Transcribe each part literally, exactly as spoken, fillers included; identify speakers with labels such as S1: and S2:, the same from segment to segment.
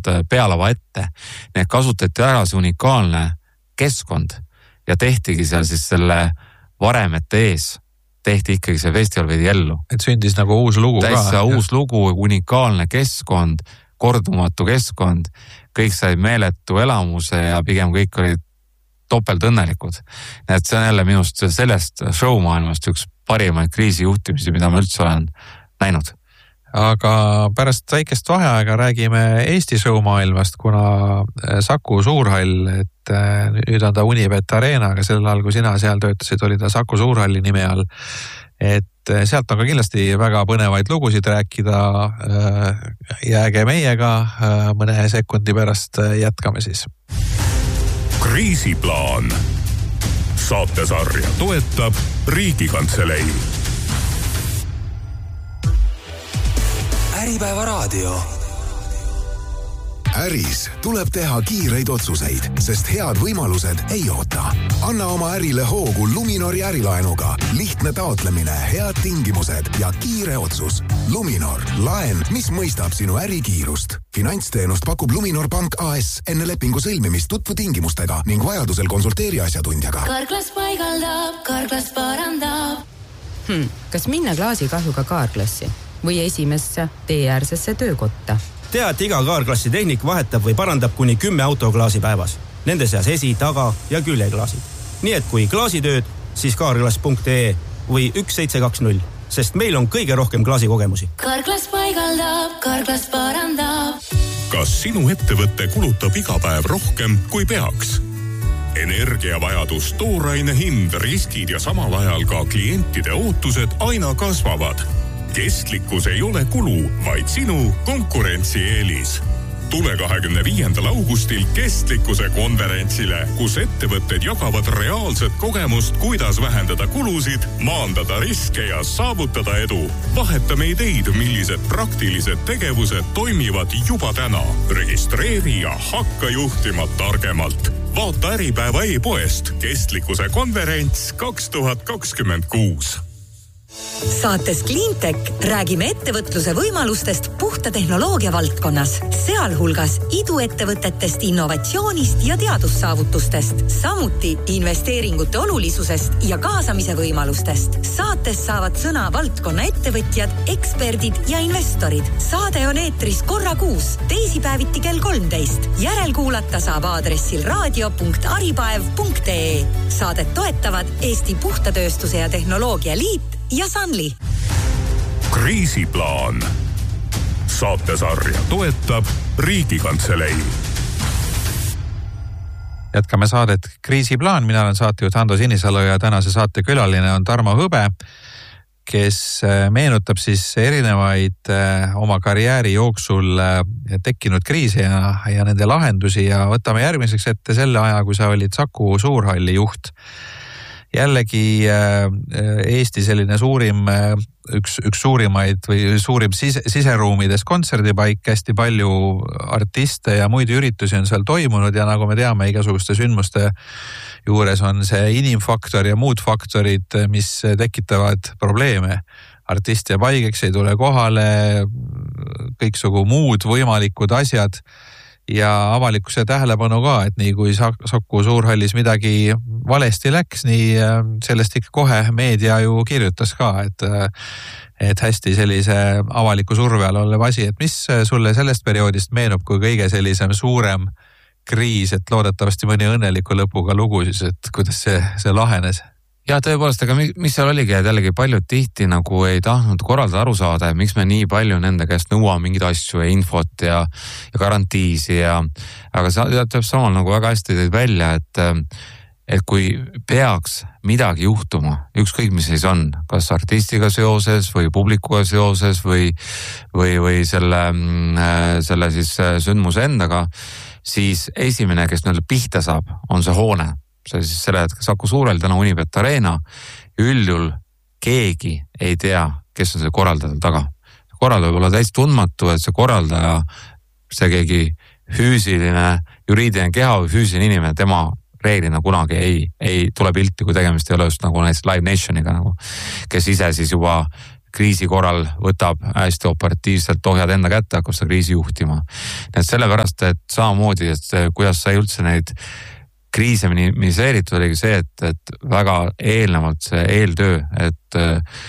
S1: saanud pealava ette. Need kasutati ära see unikaalne keskkond ja tehtigi seal siis selle varemete ees, tehti ikkagi see festival veidi ellu.
S2: Et sündis nagu uus lugu ka.
S1: Täitsa uus lugu, unikaalne keskkond, kordumatu keskkond, kõik said meeletu elamuse ja pigem kõik olid topelt õnnelikud. Et see on jälle minust sellest showmaailmast üks parimaid kriisijuhtimisi, mida ma üldse olen näinud.
S2: Aga pärast väikest vaheaega räägime Eesti showmaailmast, kuna Saku Suurhall, et nüüd on ta Unibet Arena, aga sellel ajal, kui sina seal töötasid, oli ta Saku Suurhalli nime all. Et sealt on ka kindlasti väga põnevaid lugusid rääkida. Jääge meiega, mõne sekundi pärast jätkame siis.
S3: Kriisiplaan. Saatesarja toetab Riigikantselei.
S4: Äripäeva raadio.
S5: Äris tuleb teha kiireid otsuseid, sest head võimalused ei oota. Anna oma ärile hoogu Luminori ärilaenuga. Lihtne taotlemine, head tingimused ja kiire otsus. Luminor, laen, mis mõistab sinu ärikiirust. Finantsteenust pakub Luminor Pank A S enne lepingu sõlmimist tutvu tingimustega ning vajadusel konsulteeri asjatundjaga.
S6: Kaarglas paigaldab, kaarglas parandab.
S7: Hmm, kas minna klaasikahjuga kaarklassi või esimesse teeäärsesse töökotta?
S8: Tea, et iga kaarklassi tehnik vahetab või parandab kuni kümme autoklaasi päevas. Nende seas esi, taga ja küljeklaasid. Nii et kui klaasitööd, siis kaarglass punkt ee või üks seitse kaks null, sest meil on kõige rohkem klaasikogemusi.
S6: Kaarglas paigaldab, kaarglas parandab.
S3: Kas sinu ettevõtte kulutab iga päev rohkem kui peaks? Energiavajadus, tooraine hind, riskid ja samal ajal ka klientide ootused aina kasvavad. Kestlikkus ei ole kulu, vaid sinu konkurentsieelis. Tule kahekümne viiendal augustil kestlikkuse konverentsile, kus ettevõtted jagavad reaalset kogemust, kuidas vähendada kulusid, maandada riske ja saavutada edu. Vahetame ideid, millised praktilised tegevused toimivad juba täna. Registreeri ja hakka juhtima targemalt. Vaata Äripäeva e-poest kestlikkuse konverents kaks tuhat kakskümmend kuus.
S9: Saates Cleantech räägime ettevõtluse võimalustest puhta tehnoloogia valdkonnas, sealhulgas iduettevõtetest, innovatsioonist ja teadussaavutustest, samuti investeeringute olulisusest ja kaasamise võimalustest. Saates saavad sõna valdkonna ettevõtjad, eksperdid ja investorid. Saade on eetris korra kuus, teisipäeviti kell kolmteist. Järelkuulata saab aadressil raadio punkt aripaev punkt ee. Saadet toetavad Eesti Puhtatööstuse ja Tehnoloogia Liit ja Sanli.
S3: Kriisiplaan. Saatesarja toetab Riigikantselei.
S2: Jätkame saadet Kriisiplaan. Mina olen saatejuht Hando Sinisalu ja tänase saate külaline on Tarmo Hõbe, kes meenutab siis erinevaid oma karjääri jooksul tekkinud kriise ja, ja nende lahendusi ja võtame järgmiseks ette selle aja, kui sa olid Saku Suurhalli juht. Jällegi Eesti selline suurim, üks, üks suurimaid või suurim sise, siseruumides kontserdipaik, hästi palju artiste ja muid üritusi on seal toimunud ja nagu me teame, igasuguste sündmuste juures on see inimfaktor ja muud faktorid, mis tekitavad probleeme. Artist ja paigeks ei tule kohale, kõiksugu muud võimalikud asjad ja avalikkuse tähelepanu ka, et nii kui Saku Suurhallis midagi valesti läks, nii sellest ikka kohe meedia ju kirjutas ka, et, et hästi sellise avaliku surve all olev asi, et mis sulle sellest perioodist meenub kui kõige sellisem suurem kriis, et loodetavasti mõni õnneliku lõpuga lugu siis, et kuidas see, see lahenes?
S1: Ja tõepoolest, aga mis seal oligi, et jällegi paljud tihti nagu ei tahtnud korraldada aru saada, et miks me nii palju nende käest nõuame mingid asju ja infot ja, ja garantiisi ja aga sa teab samal nagu väga hästi teid välja, et et kui peaks midagi juhtuma, ükskõik mis siis on, kas artistiga seoses või publikuga seoses või, või, või selle, selle siis sündmuse endaga, siis esimene, kes neile pihta saab, on see hoone. See siis selle, et Saku Suurel täna Unibet Arena, üldjuhul keegi ei tea, kes on see korraldaja taga. Korraldaja võib olla täitsa tundmatu, et see korraldaja, see keegi füüsiline, juriidiline keha või füüsiline inimene, tema reeglina kunagi ei, ei tule pilti, kui tegemist ei ole just nagu näiteks Live Nationiga, nagu, kes ise siis juba kriisi korral võtab hästi operatiivselt ohjad enda kätte, hakkab seda kriisi juhtima. Nii et sellepärast, et samamoodi, et kuidas sai üldse neid kriise minimiseeritud, oligi see, et, et väga eelnevalt see eeltöö, et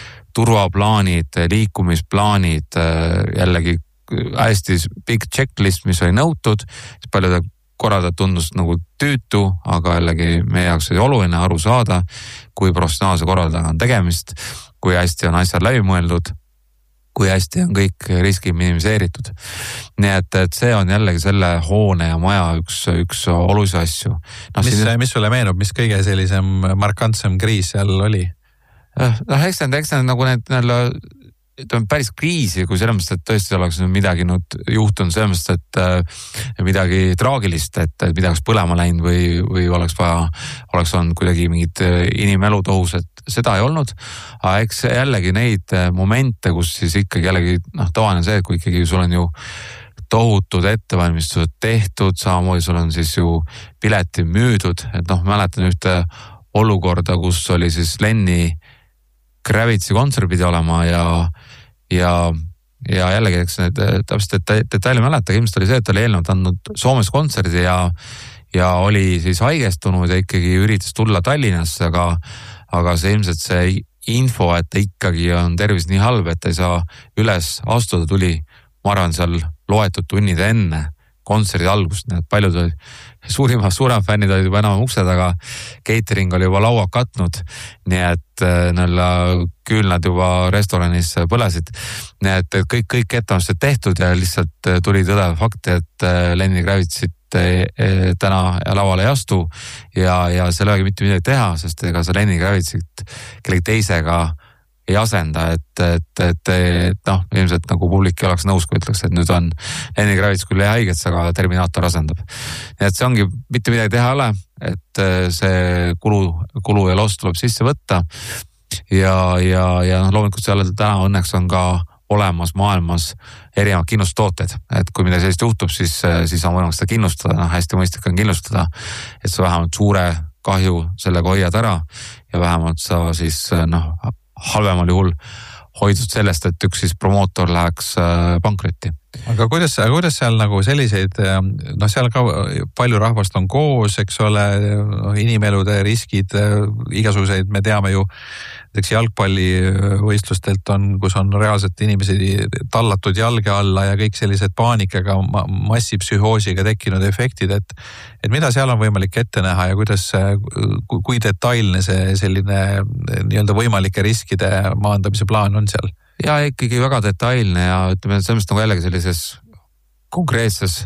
S1: turvaplaanid, liikumisplaanid, jällegi hästi pikk checklist, mis oli nõutud, paljude korraldajad tundus nagu tüütu, aga jällegi meie jaoks oli oluline aru saada, kui professionaalse korraldajaga on tegemist, kui hästi on asjad läbi mõeldud, kui hästi on kõik riski minimiseeritud. Nii et, et see on jällegi selle hoone ja maja üks, üks olulisi asju.
S2: No, mis, siin... mis sulle meenub, mis kõige sellisem markantsem kriis seal oli?
S1: No, eks need, eks need nagu need, need ütleme päris kriisi, kui selles mõttes, et tõesti oleks midagi nüüd juhtunud selles mõttes, et äh, midagi traagilist, et, et midagi oleks põlema läinud või, või oleks vaja, oleks olnud kuidagi mingid inimelud ohus, et seda ei olnud. Aga eks jällegi neid momente, kus siis ikkagi jällegi, noh, tavaline see, kui ikkagi sul on ju tohutud ettevalmistused tehtud, samamoodi sul on siis ju pileti müüdud, et noh, mäletan ühte olukorda, kus oli siis Lenni Gravitsi kontsert pidi olema ja, ja, ja jällegi, eks need täpselt deta- detaili mäleta, ilmselt oli see, et oli eelnevalt andnud Soomes kontserdi ja, ja oli siis haigestunud ja ikkagi üritas tulla Tallinnasse, aga, aga see ilmselt see info, et ta ikkagi on tervis nii halb, et ei saa üles astuda, tuli, ma arvan, seal loetud tunnid enne kontserdi algust, nii et paljud olid, suurima, suurem fännid olid juba enam ukse taga, catering oli juba lauad katnud, nii et nälla küülnad juba restoranis põlesid. Nii et kõik, kõik ettevalmistused tehtud ja lihtsalt tuli tõde fakti, et Lenni Gravitsit täna lavale ei astu ja, ja selle aega mitte midagi teha, sest ega see Lenni Gravitsit kellegi teisega ei asenda, et, et, et, et noh, ilmselt nagu publik ei oleks nõus, kui ütleks, et nüüd on Lenni Gravits küll ei haigets, aga Terminaator asendab. Nii et see ongi mitte midagi teha ole, et see kulu, kulu ja loss tuleb sisse võtta ja, ja, ja noh, loomulikult seal täna õnneks on ka olemas maailmas erinevad kindlustooted, et kui midagi sellist juhtub, siis, siis on võimalik seda kindlustada, noh, hästi mõistlik on kindlustada, et sa vähemalt suure kahju sellega hoiad ära ja vähemalt sa siis noh, halvemal juhul hoidnud sellest, et üks siis promootor läheks pankrotti.
S2: Aga kuidas, kuidas seal nagu selliseid, noh seal ka palju rahvast on koos, eks ole, inimelude riskid, igasuguseid, me teame ju, näiteks jalgpallivõistlustelt on, kus on reaalselt inimesi tallatud jalge alla ja kõik sellised paanikaga, massipsühhoosiga tekkinud efektid, et, et mida seal on võimalik ette näha ja kuidas, kui detailne see selline nii-öelda võimalike riskide maandamise plaan on seal?
S1: Ja ikkagi väga detailne ja ütleme, sellest nagu jällegi sellises konkreetses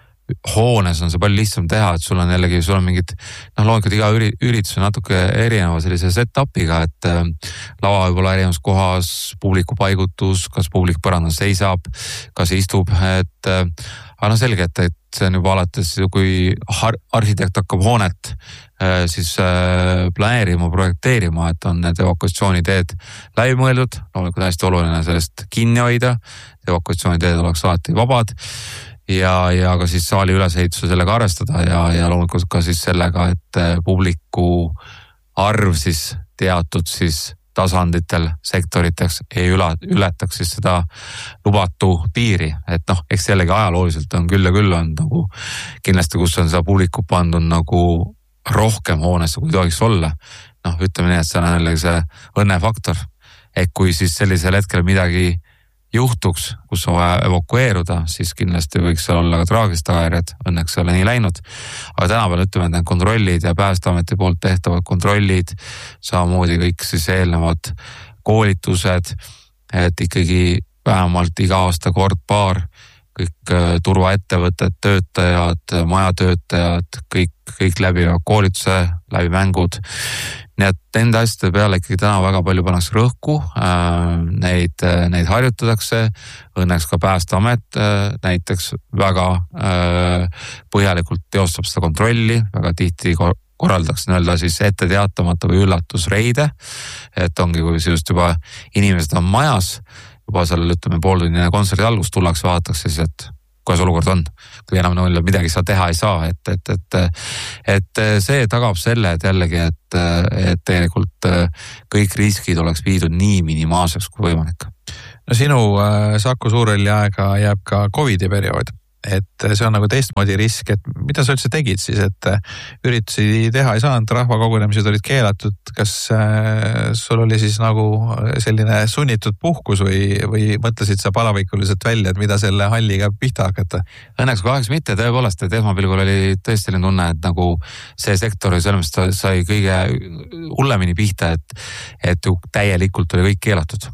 S1: hoones on see palju lihtsam teha, et sul on jällegi, sul on mingid, noh loomulikult iga üritus on natuke erineva sellise set-upiga, et äh, lava võib olla erinevas kohas, publiku paigutus, kas publik põrandal seisab, kas istub, et äh, aga noh selge, et, et see on juba alates, kui har- arhitekt hakkab hoonet äh, siis äh, planeerima, projekteerima, et on need evakuatsiooniteed läbi mõeldud, loomulikult hästi oluline sellest kinni hoida, evakuatsiooniteed oleks alati vabad ja, ja ka siis saali ülesehituse sellega arvestada ja, ja loomulikult ka siis sellega, et publiku arv siis teatud siis tasanditel, sektoriteks ei üle, ületaks siis seda lubatu piiri, et noh, eks jällegi ajalooliselt on küll ja küll on nagu kindlasti, kus on seda publiku pandud nagu rohkem hoonesse, kui tohiks olla. Noh, ütleme nii, et see on jällegi see õnnefaktor, et kui siis sellisel hetkel midagi juhtuks, kus on vaja evakueeruda, siis kindlasti võiks seal olla ka traagilist tagajärjed, õnneks ei ole nii läinud. Aga tänapäeval ütleme, et need kontrollid ja Päästeameti poolt tehtavad kontrollid, samamoodi kõik siis eelnevad koolitused, et ikkagi vähemalt iga aasta kord paar, kõik turvaettevõtted, töötajad, majatöötajad, kõik, kõik läbi koolituse, läbi mängud. Nii et enda asjade peale ikkagi täna väga palju pannakse rõhku, neid, neid harjutatakse, õnneks ka Päästeamet näiteks väga põhjalikult teostab seda kontrolli, väga tihti korraldatakse nii-öelda siis ette teatamata või üllatusreide, et ongi, kui just juba inimesed on majas, juba seal ütleme pooltunnine kontserdi algus tullakse, vaadatakse siis, et kuidas olukord on, kui enam no, midagi sa teha ei saa, et, et, et, et see tagab selle, et jällegi, et, et tegelikult kõik riskid oleks viidud nii minimaalseks kui võimalik.
S2: No sinu Saku Suurhalli aega jääb ka Covidi periood, et see on nagu teistmoodi risk, et mida sa üldse tegid siis, et üritusi teha ei saanud, rahvakogunemised olid keelatud, kas sul oli siis nagu selline sunnitud puhkus või, või mõtlesid sa palavikuliselt välja, et mida selle halliga pihta hakata?
S1: Õnneks kaheks mitte, tõepoolest, et esmapilgul oli tõesti selline tunne, et nagu see sektor sellest sai kõige hullemini pihta, et, et ju täielikult oli kõik keelatud.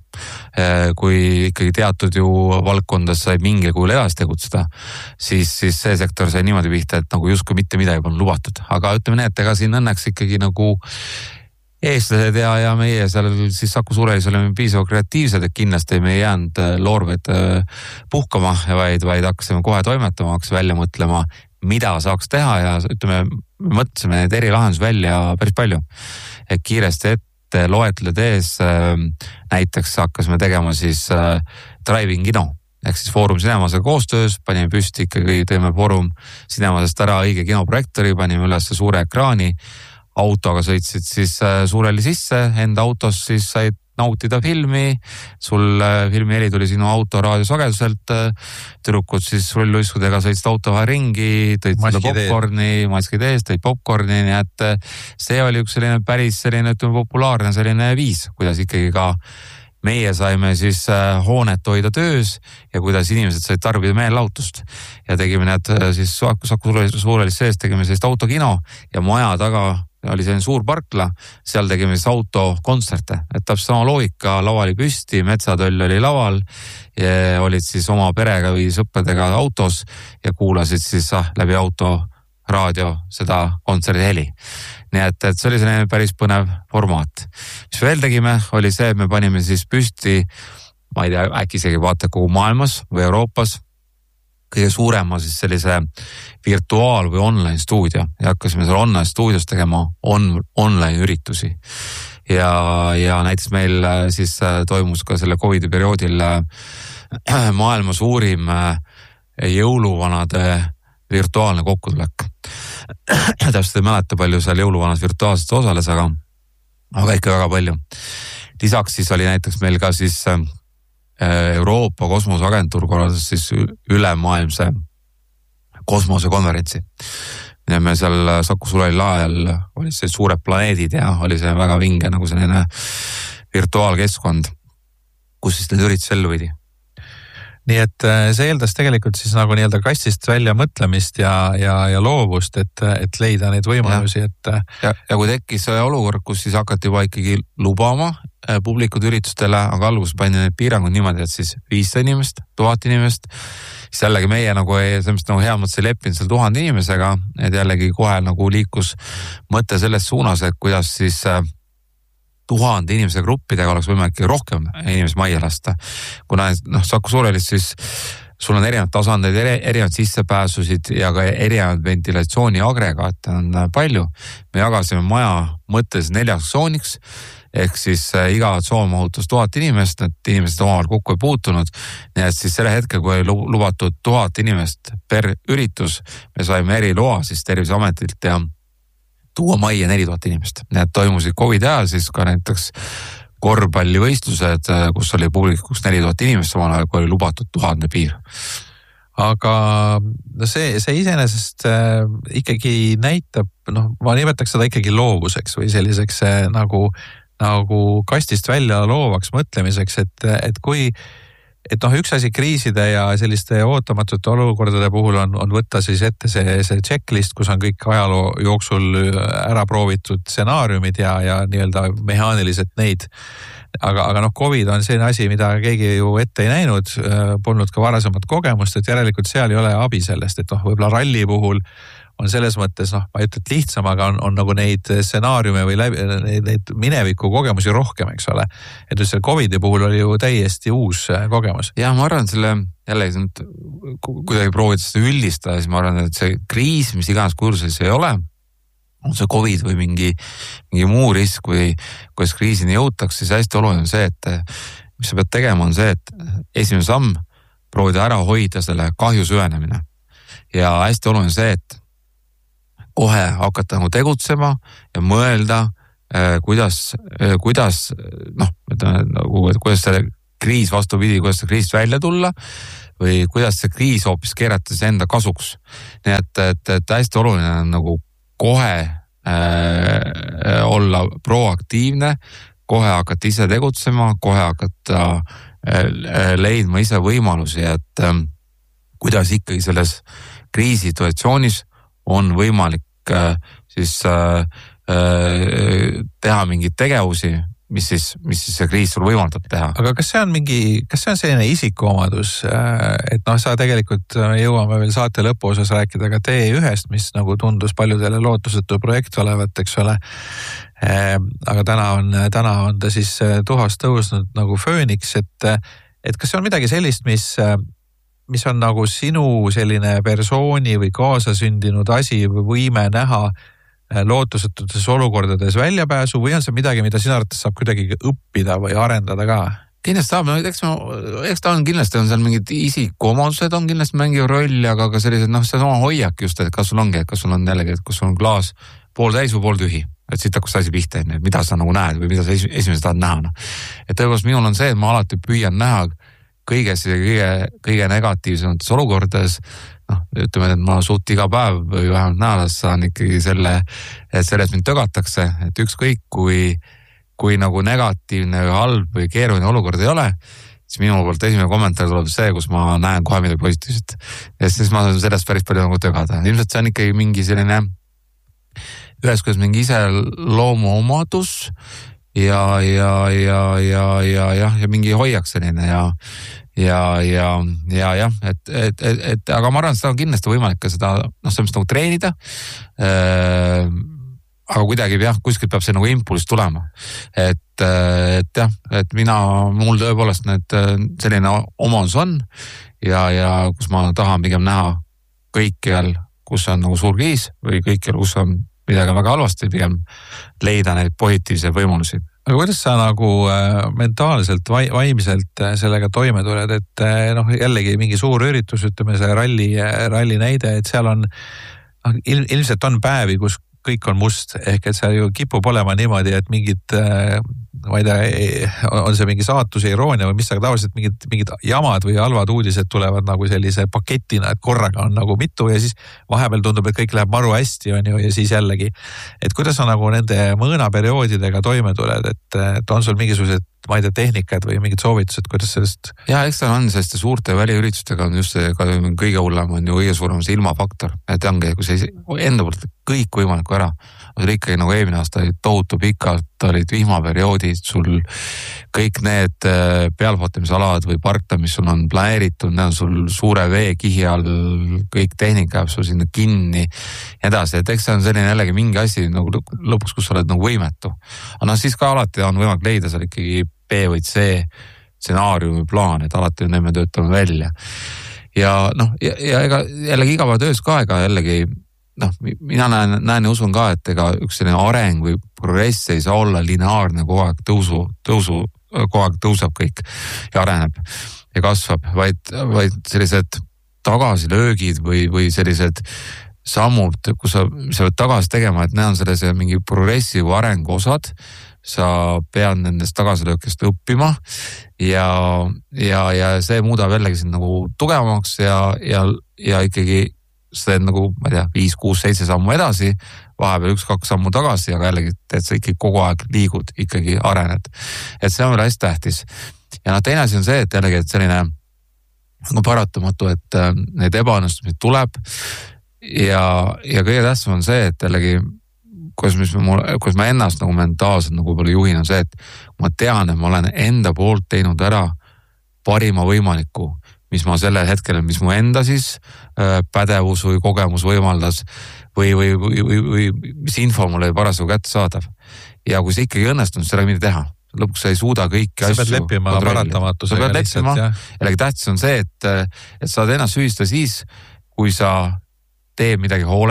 S1: Kui ikkagi teatud ju valdkondas sai mingil kujul edasi tegutseda, siis, siis see sektor sai niimoodi pihta, et nagu justkui mitte midagi polnud lubatud. Aga ütleme nii, et ega siin õnneks ikkagi nagu eestlased ja, ja meie seal siis Saku Suurhallis olime piisava kreatiivsed, et kindlasti me ei jäänud loorbeid puhkama, vaid, vaid hakkasime kohe toimetama, hakkasime välja mõtlema, mida saaks teha ja ütleme, me mõtlesime need eri lahendus välja päris palju. Et kiiresti ette loetledes näiteks hakkasime tegema siis drive-in kino. Ehk siis Foorum Cinemasega koostöös panime püsti ikkagi, teeme Foorum Cinemasest ära õige kinoprojektori, panime üles suure ekraani, autoga sõitsid siis Suurhalli sisse, enda autos siis said nautida filmi, sul filmi heli tuli sinu auto raadiosageduselt, tüdrukud siis rulluiskudega sõitsid auto vahe ringi, tõid seda popcorni, maskid ees, tõid popcorni, nii et see oli üks selline päris selline, ütleme, populaarne selline viis, kuidas ikkagi ka meie saime siis hoonet hoida töös ja kuidas inimesed said tarbida meelelahutust. Ja tegime need siis Saku Suurhallis sees, tegime sellist autokino ja maja taga oli selline suur parkla, seal tegime siis autokontserte, et täpselt sama loogika, lava oli püsti, metsatöll oli laval ja olid siis oma perega või sõppedega autos ja kuulasid siis ah, läbi auto raadio seda kontserdi heli. Nii et, et see oli selline päris põnev formaat. Mis veel tegime, oli see, et me panime siis püsti, ma ei tea, äkki isegi vaata kogu maailmas või Euroopas, kõige suurema siis sellise virtuaal- või online stuudio ja hakkasime seal online stuudios tegema on, online üritusi. Ja, ja näiteks meil siis toimus ka selle Covidi perioodil maailma suurim jõuluvanade virtuaalne kokkutulek. Täpselt ei mäleta palju seal jõuluvanas virtuaalselt osales, aga, aga ikka väga palju. Lisaks siis oli näiteks meil ka siis Euroopa kosmoseagentuur korraldas siis ülemaailmse kosmosekonverentsi. Me seal Saku Suurhalli ajal olid see suured planeedid ja oli see väga vinge nagu selline virtuaalkeskkond, kus siis need üritused ellu viidi.
S2: Nii et see eeldas tegelikult siis nagu nii-öelda kastist välja mõtlemist ja, ja, ja loovust, et, et leida neid võimalusi. Et...
S1: Ja, ja kui tekkis olukord, kus siis hakati juba ikkagi lubama publikud üritustele, aga alguses pandi need piirangud niimoodi, et siis viissada inimest, tuhat inimest, siis jällegi meie nagu, sellest nagu hea mõttes ei leppinud seal tuhande inimesega, et jällegi kohe nagu liikus mõte selles suunas, et kuidas siis tuhande inimese gruppidega oleks võimalik rohkem inimesi majja lasta. Kuna noh, Saku Suurhallis siis sul on erinevad tasandeid, erinevad sissepääsusid ja ka erinevad ventilatsiooni agregaate on palju. Me jagasime maja mõttes neljaks tsooniks, ehk siis iga tsoon mahutus tuhat inimest, et inimesed omavahel kokku ei puutunud. Nii et siis selle hetkel, kui oli lubatud tuhat inimest per üritus, me saime eri loa siis Terviseametilt ja tuua majja neli tuhat inimest. Need toimusid Covidi ajal siis ka näiteks korvpallivõistlused, kus oli publikuks neli tuhat inimest, samal ajal kui oli lubatud tuhandne piir.
S2: Aga see, see iseenesest äh, ikkagi näitab, noh, ma nimetaks seda ikkagi loovuseks või selliseks äh, nagu, nagu kastist välja loovaks mõtlemiseks, et, et kui et noh, üks asi kriiside ja selliste ootamatute olukordade puhul on, on võtta siis ette see, see checklist, kus on kõik ajaloo jooksul ära proovitud stsenaariumid ja, ja nii-öelda mehaaniliselt neid. Aga, aga noh, Covid on selline asi, mida keegi ju ette ei näinud, polnud ka varasemat kogemust, et järelikult seal ei ole abi sellest, et noh, võib-olla ralli puhul on selles mõttes, noh, ma ei ütle, et lihtsam, aga on, on nagu neid stsenaariume või läbi, neid, neid mineviku kogemusi rohkem, eks ole. Et selle Covidi puhul oli ju täiesti uus kogemus.
S1: Ja ma arvan, selle jällegi, kuidagi proovida seda üldistada, siis ma arvan, et see kriis, mis iganes kursus ei ole, on see Covid või mingi, mingi muu risk või kuidas kriisini jõutaks, siis hästi oluline on see, et mis sa pead tegema, on see, et esimene samm proovida ära hoida selle kahju süvenemine. Ja hästi oluline see, et kohe hakata nagu tegutsema ja mõelda, kuidas, kuidas, noh, nagu, kuidas see kriis vastupidi, kuidas see kriisist välja tulla või kuidas see kriis hoopis keerata see enda kasuks. Nii et, et, et hästi oluline on nagu kohe äh, olla proaktiivne, kohe hakata ise tegutsema, kohe hakata äh, leidma ise võimalusi, et äh, kuidas ikkagi selles kriisituatsioonis on võimalik äh, siis äh, äh, teha mingeid tegevusi, mis siis, mis siis see kriis sul võimaldab teha.
S2: Aga kas see on mingi, kas see on selline isikuomadus, et noh, sa tegelikult jõuame veel saate lõpuosas rääkida ka T ühest, mis nagu tundus paljudele lootusetu projekt olevat, eks ole. Aga täna on, täna on ta siis tuhast tõusnud nagu fööniks, et, et kas see on midagi sellist, mis, mis on nagu sinu selline persooni või kaasasündinud asi või võime näha lootusetutes olukordades väljapääsu või on see midagi, mida sina arvates saab kuidagi õppida või arendada ka?
S1: Kindlasti saab, no eks, eks ta on kindlasti, on seal mingid isikuomadused on kindlasti mängiv roll, aga ka sellised, noh, see on oma hoiak just, et kas sul ongi, et kas sul on jällegi, et kus sul on klaas pool täis või pool tühi, et siit hakkust asi pihta, et mida sa nagu näed või mida sa esimesed tahad näha. No. Et tõepoolest minul on see, et ma alati püüan näha kõiges ja kõige, kõige negatiivsemates olukordades, noh, ütleme, et ma suht iga päev või vähemalt nädalas saan ikkagi selle, et sellest mind tögatakse, et ükskõik kui, kui nagu negatiivne või halb või keeruline olukord ei ole, siis minu poolt esimene kommentaar tuleb see, kus ma näen kohe midagi positiivset. Ja siis ma saan sellest päris palju nagu tögada. Ilmselt see on ikkagi mingi selline ühes, kuidas mingi ise loomu omadus ja, ja, ja, ja, ja, ja, ja mingi hoiak selline ja ja, ja, ja, jah, et, et, et, et, aga ma arvan, et seda on kindlasti võimalik ka seda, noh, see on nagu treenida, äh, aga kuidagi jah, kuskilt peab see nagu impulss tulema, et, et jah, et mina, mul tõepoolest need selline omadus on ja, ja kus ma tahan pigem näha kõikjal, kus on nagu suur kriis või kõikjal, kus on midagi väga halvasti, pigem leida neid positiivseid võimalusi.
S2: Aga kuidas sa nagu mentaalselt, vaimselt sellega toime tuled, et noh, jällegi mingi suur üritus, ütleme see ralli, ralli näide, et seal on, ilmselt on päevi, kus kõik on must, ehk et seal ju kipub olema niimoodi, et mingid, ma ei tea, on see mingi saatuse iroonia või mis, aga tavaliselt mingid, mingid jamad või halvad uudised tulevad nagu sellise paketina, et korraga on nagu mitu ja siis vahepeal tundub, et kõik läheb maru hästi, on ju, ja siis jällegi. Et kuidas sa nagu nende mõõnaperioodidega toime tuled, et, et on sul mingisugused, ma ei tea, tehnikad või mingid soovitused, kuidas sellest?
S1: Ja eks ta on selliste suurte väliüritustega on just see, kõige hullem on ju kõige suurem see ilmafaktor, et ongi, kui see enda poolt kõik võimalikku ära, oli ikkagi nagu eelmine aasta tohutu pikalt, olid vihmaperioodid, sul kõik need pealvaatamisalad või parkla, mis sul on planeeritud, need on sul suure veekihi all, kõik tehnika jääb sul sinna kinni ja edasi, et eks see on selline jällegi mingi asi nagu lõpuks, kus sa oled nagu võimetu. Aga siis ka alati on võimalik leida seal ikkagi B või C stsenaariumi plaan, et alati on emme töötanud välja. Ja noh, ja, ja ega jällegi igapäevatöös ka, ega jällegi noh, mina näen, näen ja usun ka, et ega üks selline areng või progress ei saa olla lineaarne, kogu aeg tõusu, tõusu, kogu aeg tõuseb kõik ja areneb ja kasvab, vaid, vaid sellised tagasilöögid või, või sellised sammud, kus sa, sa pead tagasi tegema, et need on sellise mingi progressi või arengu osad, sa pead nendest tagasilöökest õppima ja, ja, ja see muudab jällegi sind nagu tugevamaks ja, ja, ja ikkagi see on nagu, ma ei tea, viis, kuus, seitse sammu edasi, vahepeal üks, kaks sammu tagasi, aga jällegi, et sa ikkagi kogu aeg liigud, ikkagi arened. Et see on veel hästi tähtis. Ja noh, teine asi on see, et jällegi, et selline nagu paratamatu, et need ebaõnnestumisi tuleb ja, ja kõige tähtsam on see, et jällegi, kuidas, kuidas ma ennast nagu mentaalselt nagu palju juhin, on see, et ma tean, et ma olen enda poolt teinud ära parima võimaliku, mis ma sellel hetkel, mis mu enda siis pädevus või kogemus võimaldas või, või, või, või, või mis info mulle parasjagu kätte saadav. Ja kui see ikkagi õnnestunud, seda mida teha. Lõpuks sa ei suuda kõiki asju.
S2: Sa pead leppima paratamatusega
S1: lihtsalt. Jällegi tähtis on see, et, et saad ennast süüdistada siis, kui sa teed midagi hooletult,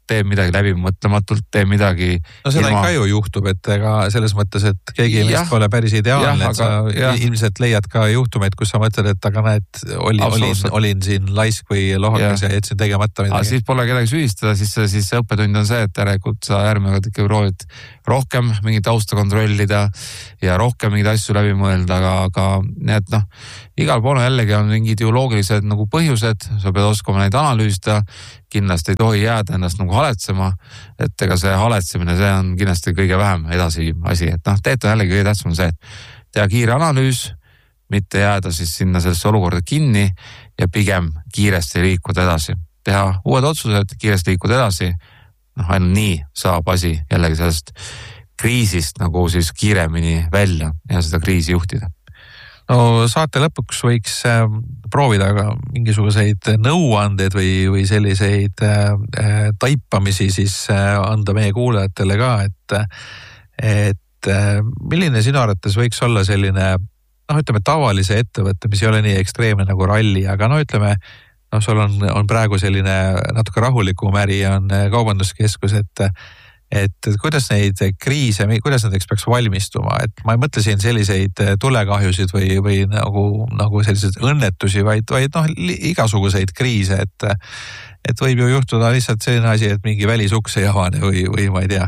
S1: teeb midagi läbimõtlematult, teeb midagi.
S2: No seda ilma... ikka ju juhtub, et ega selles mõttes, et keegi meist pole päris ideaalne, et sa jah. ilmselt leiad ka juhtumeid, kus sa mõtled, et aga näed, oli, olin, olin siin laisk või lohakas ja, ja jätsin tegemata midagi.
S1: Aga siis pole kedagi süüdistada, siis, siis õppetund on see, et järelikult sa järgmine kord ikka proovid rohkem mingit tausta kontrollida ja rohkem mingeid asju läbi mõelda, aga, aga nii et noh, igal pool jällegi on mingid ideoloogilised nagu põhjused, sa pead oskama neid analüüsida, kindlasti ei tohi jääda ennast nagu haletsema, et ega see haletsemine, see on kindlasti kõige vähem edasi asi, et noh, teeta jällegi kõige tähtsam on see, et teha kiire analüüs, mitte jääda siis sinna sellesse olukorda kinni ja pigem kiiresti liikuda edasi. Teha uued otsused, kiiresti liikuda edasi, noh ainult nii saab asi jällegi sellest kriisist nagu siis kiiremini välja ja seda kriisi juhtida.
S2: No saate lõpuks võiks äh, proovida ka mingisuguseid nõuandeid või, või selliseid äh, taipamisi siis äh, anda meie kuulajatele ka, et, et äh, milline sinu arvates võiks olla selline, noh ütleme tavalise ettevõtte, mis ei ole nii ekstreemne nagu ralli, aga no ütleme, noh sul on, on praegu selline natuke rahulikum äri, on kaubanduskeskus, et et kuidas neid kriise, kuidas nendeks peaks valmistuma, et ma ei mõtle siin selliseid tulekahjusid või, või nagu, nagu selliseid õnnetusi, vaid, vaid noh, igasuguseid kriise, et, et võib ju juhtuda lihtsalt selline asi, et mingi välisuks ei avane või, või ma ei tea,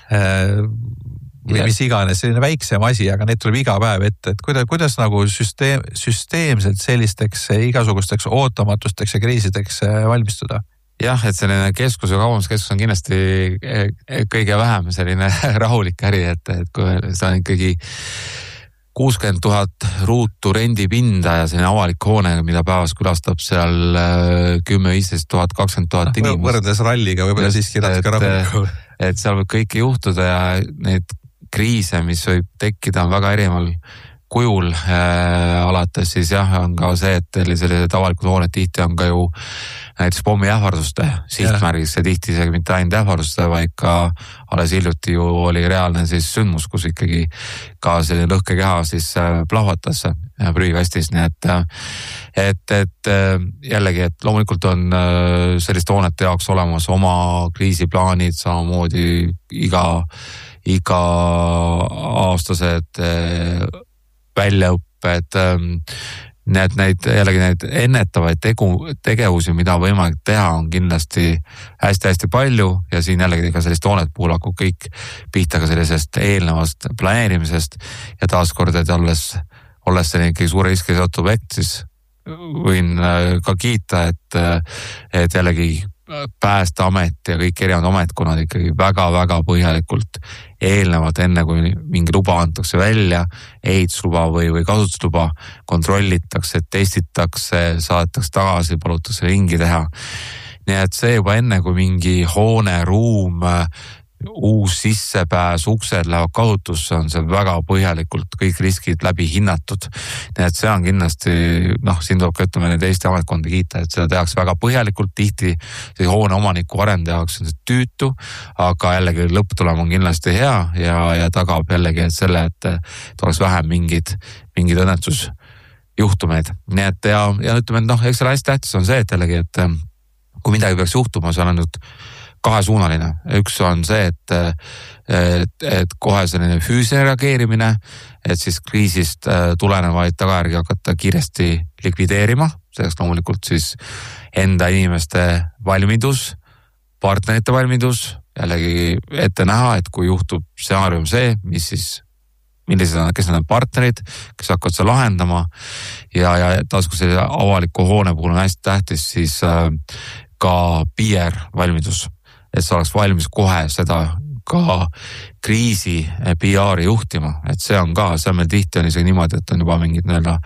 S2: või mis iganes, selline väiksem asi, aga need tuleb iga päev ette, et kuidas, kuidas nagu süsteem, süsteemselt sellisteks igasugusteks ootamatusteks ja kriisideks valmistuda?
S1: Jah, et selline keskus ja kaubanduskeskus on kindlasti kõige vähem selline rahulik äri, et, et kui see on ikkagi kuuskümmend tuhat ruutu rendipinda ja selline avalik hoone, mida päevas külastab seal kümme, viisteist tuhat, kakskümmend tuhat inimest.
S2: Võrreldes ralliga võib-olla siiski natuke rahulikum.
S1: Et seal võib kõike juhtuda ja neid kriise, mis võib tekkida, on väga erineval kujul äh, alates siis jah, on ka see, et sellised avalikud hooned tihti on ka ju näiteks pommiähvarduste sihtmärgis ja tihti isegi mitte ainult ähvarduste, vaid ka alles hiljuti ju oli reaalne siis sündmus, kus ikkagi ka selline lõhkekeha siis äh, plahvatas prügikastis, nii et et, et äh, jällegi, et loomulikult on äh, selliste hoonete jaoks olemas oma kriisiplaanid, samamoodi iga, iga aastased äh, väljaõpped, need, neid jällegi neid ennetavaid tegu, tegevusi, mida on võimalik teha, on kindlasti hästi-hästi palju ja siin jällegi ka sellist hoonet puhul hakkab kõik pihta ka sellisest eelnevast planeerimisest ja taaskord, et olles, olles selline ikkagi suure riski seotud objekt, siis võin ka kiita, et, et jällegi Päästeamet ja kõik erinevad ametkonnad ikkagi väga-väga põhjalikult eelnevalt, enne kui mingi luba antakse välja, ehitusluba või, või kasutusluba, kontrollitakse, testitakse, saadetakse tagasi, palutakse ringi teha. Nii et see juba enne, kui mingi hoone, ruum, uus sissepääs, uksed lähevad kasutusse, on see väga põhjalikult kõik riskid läbi hinnatud. Nii et see on kindlasti, noh, siin tuleb ka ütleme neid Eesti ametkondi kiita, et seda tehakse väga põhjalikult, tihti see hoone omaniku arendaja jaoks on see tüütu, aga jällegi lõpptulem on kindlasti hea ja, ja tagab jällegi et selle, et, et oleks vähem mingid, mingid õnnetusjuhtumeid. Nii et ja, ja ütleme, et noh, eks selle hästi tähtis on see, et jällegi, et kui midagi peaks juhtuma, see on nüüd kahesuunaline. Üks on see, et, et, et kohe selline füüsiline reageerimine, et siis kriisist tulenevaid tagajärgi hakata kiiresti likvideerima, selleks loomulikult siis enda inimeste valmidus, partnerite valmidus, jällegi ette näha, et kui juhtub stsenaarium see, mis siis millised on, kes on partnerid, kes hakkavad seda lahendama ja, ja taas kui selle avaliku hoone puhul on hästi tähtis, siis ka P R valmidus, et sa oleks valmis kohe seda ka kriisi P R-i juhtima, et see on ka, see on meil tihti on isegi niimoodi, et on juba mingid nii-öelda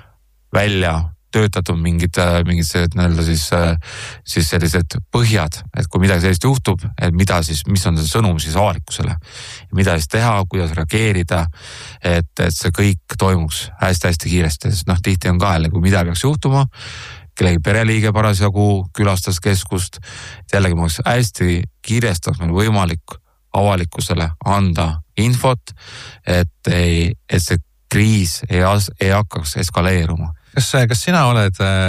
S1: välja töötatud mingid, mingid sellised nii-öelda siis, siis sellised põhjad, et kui midagi sellist juhtub, et mida siis, mis on see sõnum siis avalikkusele, mida siis teha, kuidas reageerida, et, et see kõik toimuks hästi-hästi kiiresti, sest noh, tihti on ka jälle, kui midagi peaks juhtuma, kellegi pereliige parasjagu külastas keskust, et jällegi ma oleks hästi kiiresti oleks meil võimalik avalikkusele anda infot, et, ei, et see kriis ei, ei hakkaks eskaleeruma.
S2: Kas, kas sina oled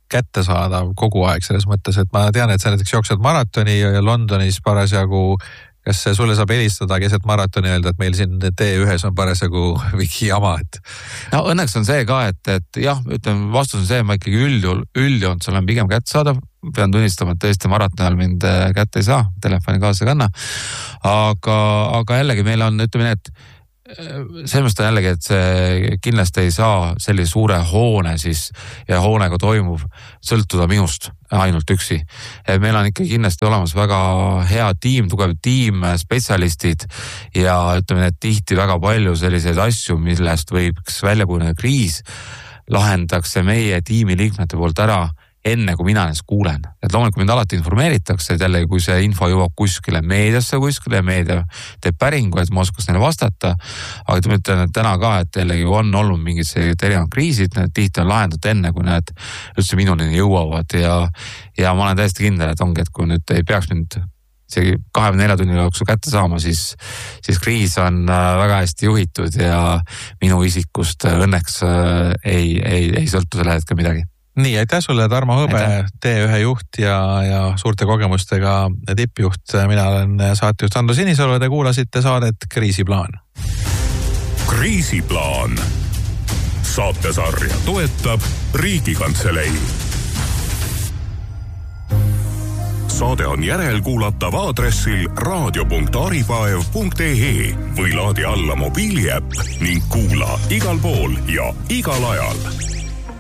S2: kättesaadav kogu aeg selles mõttes, et ma tean, et sa näiteks jooksed maratoni ja Londonis parasjagu, kas sulle saab helistada keset maratoni öelda, et meil siin T ühes on parasjagu mingi jama, et.
S1: No õnneks on see ka, et, et jah, ütleme, vastus on see, ma ikkagi üldjuhul, üldjuhul see olen pigem kättesaadav. Pean tunnistama, et tõesti maratoni ajal mind kätte ei saa, telefoni kaasa kanna. Aga, aga jällegi meil on, ütleme nii, et sellest on jällegi, et see kindlasti ei saa sellise suure hoone siis ja hoonega toimuv sõltuda minust ainult üksi. Meil on ikka kindlasti olemas väga hea tiim, tugev tiim, spetsialistid ja ütleme, et tihti väga palju selliseid asju, millest võiks välja kujuneda kriis, lahendakse meie tiimi liikmete poolt ära enne kui mina neist kuulen. Et loomulikult mind alati informeeritakse, et jälle kui see info jõuab kuskile meediasse kuskile ja meedia teeb päringu, et ma oskas neile vastata. Aga ma ütlen, et täna ka, et jällegi on olnud mingid erinevad kriisid, need tihti on lahendatud enne, kui need üldse minuni jõuavad ja, ja ma olen täiesti kindel, et ongi, et kui nüüd ei peaks mind isegi kahekümne nelja tunni jooksul kätte saama, siis, siis kriis on väga hästi juhitud ja minu isikust õnneks ei, ei, ei sõltu selle hetke midagi.
S2: Nii, aitäh sulle, Tarmo Hõbe, T ühe juht ja, ja suurte kogemustega tippjuht. Mina olen saatejuht Ando Sinisalu ja te kuulasite saadet Kriisiplaan.
S3: Kriisiplaan. Saatesarja toetab Riigikantselei. Saade on järelkuulatav aadressil raadio punkt aripaev punkt ee või laadi alla mobiiliäpp ning kuula igal pool ja igal ajal.